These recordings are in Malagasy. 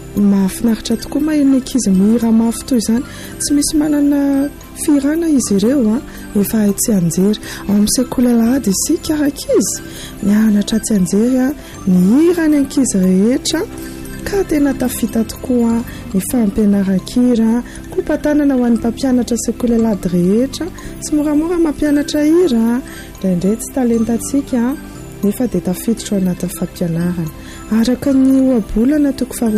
mahafinaritra tokoa maheno ankizy mihira mafy toy izany. Tsy misy manana firana izy ireo efa tsy anjery ao amin'ny sekoly alahady isika ankizy mianatra tsy anjery ny hira ny ankizy rehetra ka tena tafita tokoa ny fampianaran-kira kompatanana ho an'ny mpampianatra sekoly alahady rehetra. Tsy moramora mampianatra hira indraindray tsy talentantsika nefa dia tafiditra ao anaty fampianarana araka ny ohabolana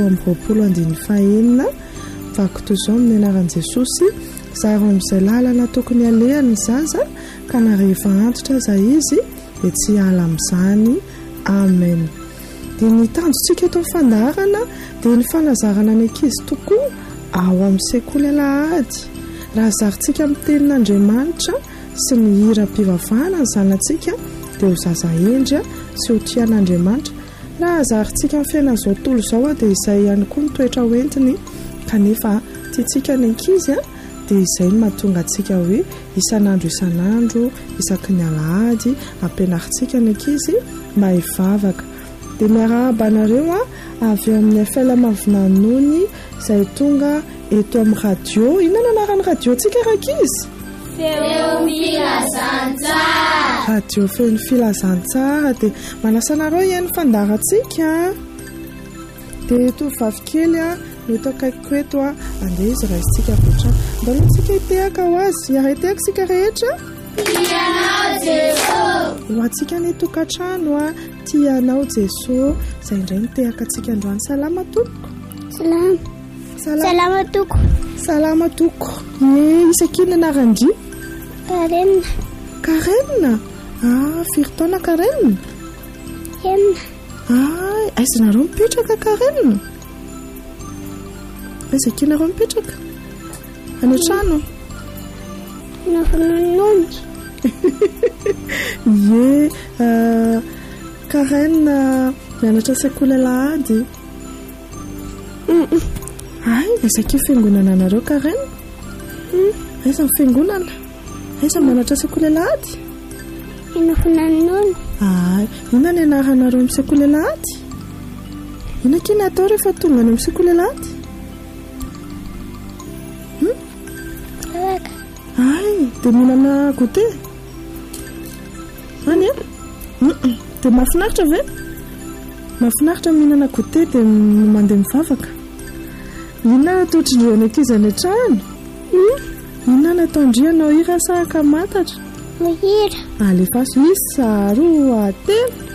2024 vaky toy izao amin'ny anaran'i Jesosy zaro amin'izay lalana tokony alehan'ny zaza ka na rehefa antitra aza izy dia tsy ala amin'izany. Amen. Dia ny tanjontsika eto fandarana dia ny fanazarana ny ankizy tokoa ao amin'ny sekoly alahady. Raha zarintsika amin'ny tenin'Andriamanitra sy ny hira-pivavahana ny zanantsika dia ho zaza endry sy ho tian'Andriamanitra. Raha zarintsika amin'ny fiainan'izao tontolo izao dia izay ihany koa ny toetra hoentiny kanefa tiantsika ny ankizy dia izay no mahatonga antsika hoe isan'andro isaky ny alahady ampianarintsika ny ankizy mba hivavaka. Dia miarahaba anareo avy eo amin'ny fialamavonanony izay tonga eto amin'ny radio. Inona no anaran'ny radio antsika ankizy? Feo filazantsara. Radio Feo filazantsara. Dia manasanareo ihany fandarantsika dia tovavy kely no eto akaikiko eto andeha izy raisitsika voatra mbalontsika hitehaka ho azy iaretehaka sika rehetra tianao Jesosy ho antsika ny tokantrano tianao Jesosy izay indray mitehaka antsika androany. Salama toko. Salama toko. Salama toko. Isakiny anarandry? Karen. Firy taona Karen? Aiza nareo mipetraka Karen? Aiza nareo mipetraka? Any an-trano? Karen mianatra sekoly alahady. Aiza fiangonana anareo Karen? Aiza fiangonana? Aiza mianatra sekoly alahady? Inona ny anaranareo amin'ny sekoly alahady? Inona kina atao rehefa tonga any amin'ny sekoly alahady? Dia mihinana goûté? Dia mahafinaritra ve? Mahafinaritra mihinana goûté dia mandeha mivavaka. Inona atao-drindreo ny ankizy any an-trano? Inona no ataondrianao hira sahaka matatra? Hira. Alefa isa 2 3 4